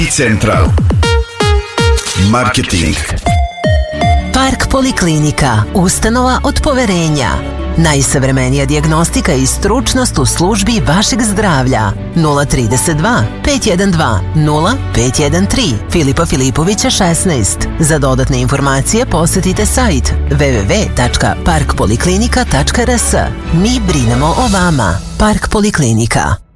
Central Marketing. Park Poliklinika, ustanova od poverenja. Najsavremenija dijagnostika i stručnost u službi vašeg zdravlja. 032 512 0513 Filipa Filipovića 16. Za dodatne informacije posetite sajt www.parkpoliklinika.rs. Mi brinemo o vama. Park Poliklinika.